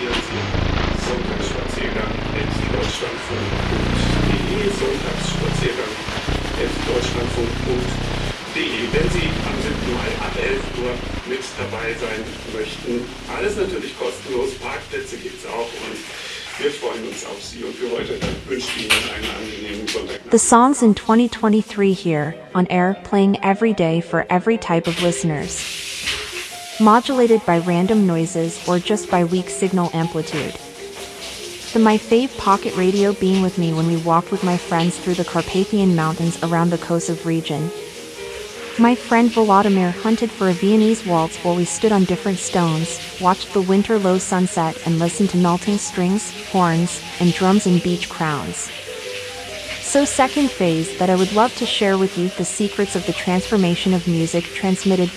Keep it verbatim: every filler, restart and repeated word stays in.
kontaktieren Sie sonntagsspaziergang at deutschlandfunk punkt de, sonntagsspaziergang at deutschlandfunk punkt de, wenn Sie am siebten Mai ab elf Uhr mit dabei sein möchten. Alles natürlich kostenlos, Parkplätze gibt es auch und wir freuen uns auf Sie und für heute wünschen Ihnen einen angenehmen Sonntag. The songs in twenty twenty-three here, on air, playing every day for every type of listeners. Modulated by random noises or just by weak signal amplitude. The My Fave Pocket Radio being with me when we walked with my friends through the Carpathian Mountains around the Kosovo region. My friend Volodymyr hunted for a Viennese waltz while we stood on different stones, watched the winter low sunset and listened to melting strings, horns, and drums in beach crowns. So second phase that I would love to share with you the secrets of the transformation of music transmitted